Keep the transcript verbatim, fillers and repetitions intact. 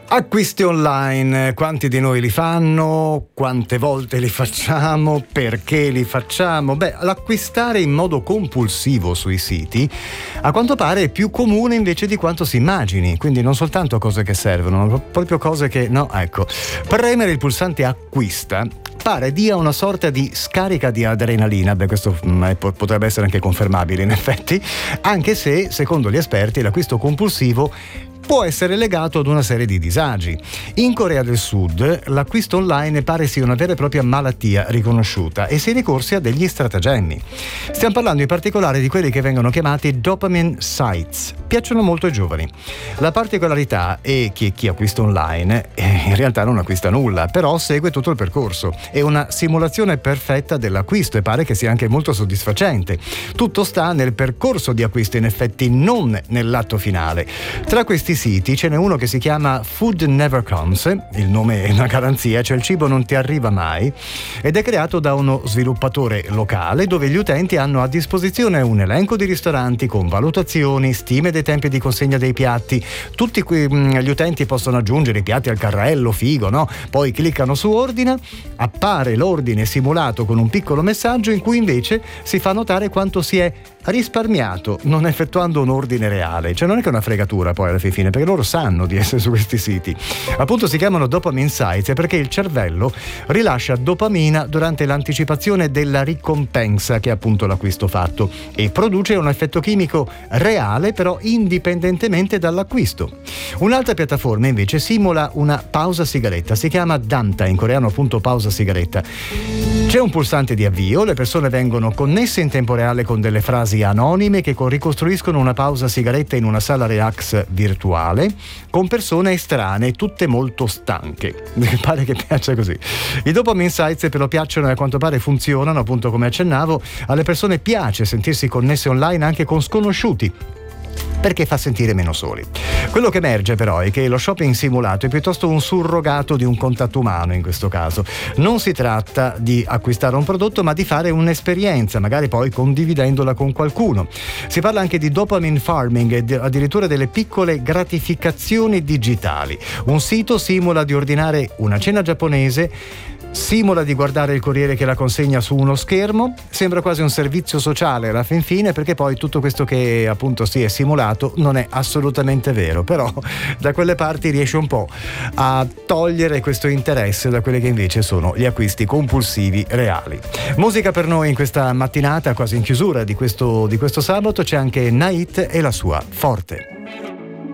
Acquisti online, quanti di noi li fanno? Quante volte li facciamo? Perché li facciamo? Beh, l'acquistare in modo compulsivo sui siti a quanto pare è più comune invece di quanto si immagini, quindi non soltanto cose che servono, ma proprio cose che no, ecco. Premere il pulsante acquista pare dia una sorta di scarica di adrenalina, beh questo potrebbe essere anche confermabile in effetti, anche se secondo gli esperti l'acquisto compulsivo può essere legato ad una serie di disagi. In Corea del Sud l'acquisto online pare sia una vera e propria malattia riconosciuta e si è ricorsi a degli stratagemmi. Stiamo parlando in particolare di quelli che vengono chiamati dopamine sites. Piacciono molto ai giovani. La particolarità è che chi acquista online in realtà non acquista nulla, però segue tutto il percorso. È una simulazione perfetta dell'acquisto e pare che sia anche molto soddisfacente. Tutto sta nel percorso di acquisto, in effetti, non nell'atto finale. Tra questi siti ce n'è uno che si chiama Food Never Comes, il nome è una garanzia, cioè il cibo non ti arriva mai, ed è creato da uno sviluppatore locale dove gli utenti hanno a disposizione un elenco di ristoranti con valutazioni, stime dei tempi di consegna dei piatti. Tutti qui, mh, gli utenti possono aggiungere i piatti al carrello, figo, no? Poi cliccano su ordina, appare l'ordine simulato con un piccolo messaggio in cui invece si fa notare quanto si è risparmiato non effettuando un ordine reale. Cioè non è che è una fregatura poi alla fine, perché loro sanno di essere su questi siti. Appunto si chiamano dopamine sites perché il cervello rilascia dopamina durante l'anticipazione della ricompensa che è appunto l'acquisto fatto e produce un effetto chimico reale però indipendentemente dall'acquisto. Un'altra piattaforma invece simula una pausa sigaretta, si chiama Danta, in coreano appunto pausa sigaretta. C'è un pulsante di avvio, le persone vengono connesse in tempo reale con delle frasi anonime che ricostruiscono una pausa sigaretta in una sala relax virtuale con persone estranee, tutte molto stanche. Mi pare che piaccia così. I dopamine sites però piacciono e a quanto pare funzionano, appunto come accennavo, alle persone piace sentirsi connesse online anche con sconosciuti, perché fa sentire meno soli. Quello che emerge però è che lo shopping simulato è piuttosto un surrogato di un contatto umano in questo caso. Non si tratta di acquistare un prodotto ma di fare un'esperienza, magari poi condividendola con qualcuno. Si parla anche di dopamine farming e addirittura delle piccole gratificazioni digitali. Un sito simula di ordinare una cena giapponese, simula di guardare il corriere che la consegna su uno schermo, sembra quasi un servizio sociale alla fin fine, perché poi tutto questo che appunto si è simulato non è assolutamente vero, però da quelle parti riesce un po' a togliere questo interesse da quelli che invece sono gli acquisti compulsivi reali. Musica per noi in questa mattinata, quasi in chiusura di questo, di questo sabato, c'è anche Nait e la sua Forte.